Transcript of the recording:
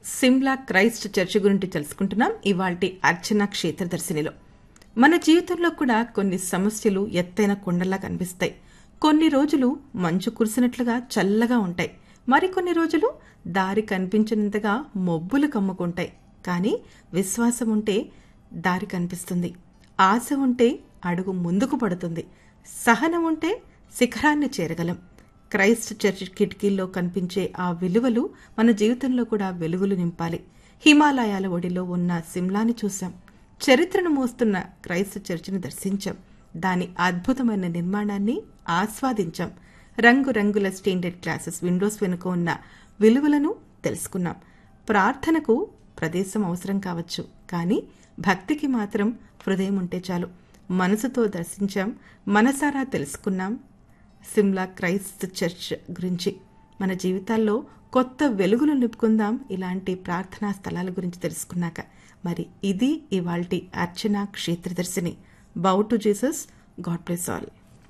Shimla Christ church గురించి తెలుసుకుంటున్నాం ఇవాల్టి అర్చన క్షేత్రదర్శినిలో. మన జీవితంలో కూడా కొన్ని సమస్యలు ఎత్తైన కొండలా కనిపిస్తాయి. కొన్ని రోజులు మంచు కురిసినట్లుగా చల్లగా ఉంటాయి, మరికొన్ని రోజులు దారి కనిపించినంతగా మొబ్బులు కమ్ముకుంటాయి. కానీ విశ్వాసం ఉంటే దారి కనిపిస్తుంది, ఆశ ఉంటే అడుగు ముందుకు పడుతుంది, సహనం ఉంటే శిఖరాన్ని చేరగలం. క్రైస్ట్ చర్చ్ కిటికీల్లో కనిపించే ఆ విలువలు మన జీవితంలో కూడా వెలుగులు నింపాలి. హిమాలయాల ఒడిలో ఉన్న సిమ్లాని చూశాం, చరిత్రను మోస్తున్న క్రైస్ట్ చర్చిని దర్శించాం, దాని అద్భుతమైన నిర్మాణాన్ని ఆస్వాదించాం, రంగురంగుల స్టెయిన్డ్ గ్లాసెస్ విండోస్ వెనుక ఉన్న విలువలను తెలుసుకున్నాం. ప్రార్థనకు ప్రదేశం అవసరం కావచ్చు, కానీ భక్తికి మాత్రం హృదయం ఉంటే చాలు. మనసుతో దర్శించాం, మనసారా తెలుసుకున్నాం సిమ్లా క్రైస్ట్ చర్చ్ గురించి. మన జీవితాల్లో కొత్త వెలుగులు నింపుకుందాం ఇలాంటి ప్రార్థనా స్థలాల గురించి తెలుసుకున్నాక. మరి ఇది ఇవాల్టి అర్చన క్షేత్రదర్శిని. బౌ to Jesus. God bless all.